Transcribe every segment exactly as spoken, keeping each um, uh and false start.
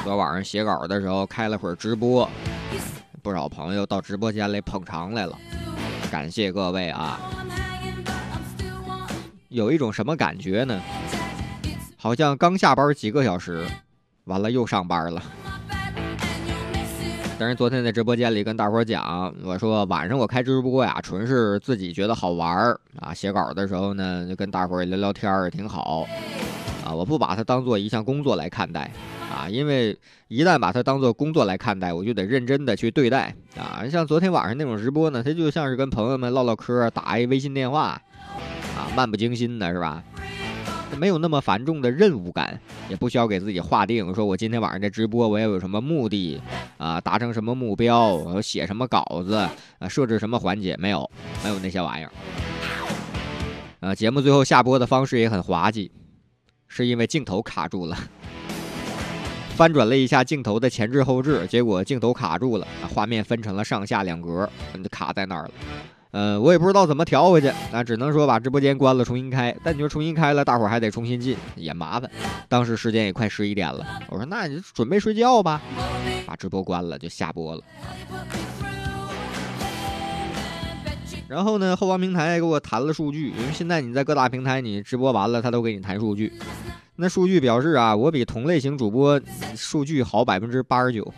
昨晚上写稿的时候开了会儿直播，不少朋友到直播间来捧场来了，感谢各位啊！有一种什么感觉呢？好像刚下班几个小时，完了又上班了。但是昨天在直播间里跟大伙讲，我说晚上我开直播呀，纯是自己觉得好玩啊。写稿的时候呢，就跟大伙聊聊天也挺好啊。我不把它当做一项工作来看待啊，因为一旦把它当做工作来看待，我就得认真的去对待啊。像昨天晚上那种直播呢，它就像是跟朋友们唠唠嗑，打一微信电话啊，漫不经心的是吧？没有那么繁重的任务感，也不需要给自己划定，说我今天晚上在直播，我要有什么目的啊，达成什么目标，我要写什么稿子啊，设置什么环节，没有，没有那些玩意儿。啊，节目最后下播的方式也很滑稽，是因为镜头卡住了，翻转了一下镜头的前置后置，结果镜头卡住了，画面分成了上下两格，就卡在那儿了。呃，我也不知道怎么调回去，那只能说把直播间关了，重新开。但你说重新开了，大伙儿还得重新进，也麻烦。当时时间也快十一点了，我说那你准备睡觉吧，把直播关了就下播了。然后呢，后方平台给我弹了数据，因为现在你在各大平台你直播完了，他都给你弹数据。那数据表示啊，我比同类型主播数据好百分之八十九。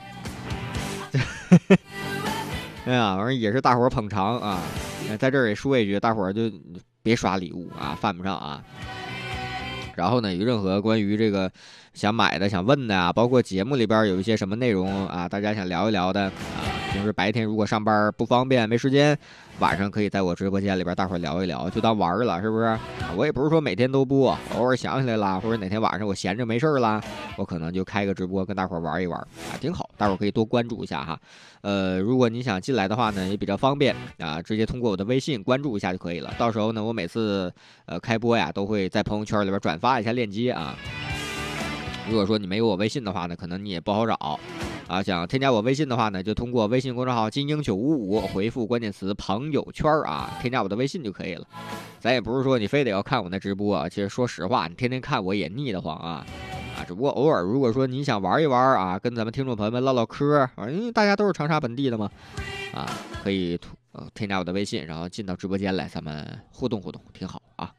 哎呀，反正也是大伙儿捧场啊。在这儿也说一句，大伙儿就别刷礼物啊，犯不上啊。然后呢，有任何关于这个想买的、想问的啊，包括节目里边有一些什么内容啊，大家想聊一聊的啊，平时白天如果上班不方便没时间，晚上可以在我直播间里边大伙儿聊一聊，就当玩了，是不是？啊、我也不是说每天都播，偶尔想起来了，或者哪天晚上我闲着没事了，我可能就开个直播跟大伙儿玩一玩啊，挺好，大伙儿可以多关注一下哈。呃，如果你想进来的话呢，也比较方便啊，直接通过我的微信关注一下就可以了。到时候呢，我每次呃开播呀，都会在朋友圈里边转发一下链接啊。如果说你没有我微信的话呢，可能你也不好找啊。想添加我微信的话呢，就通过微信公众号金鹰九五五回复关键词朋友圈啊，添加我的微信就可以了。咱也不是说你非得要看我的直播啊，其实说实话，你天天看我也腻得慌啊。啊，只不过偶尔如果说你想玩一玩啊，跟咱们听众朋友们唠唠嗑啊，因为大家都是长沙本地的嘛，啊，可以呃添加我的微信，然后进到直播间来，咱们互动互动，挺好啊。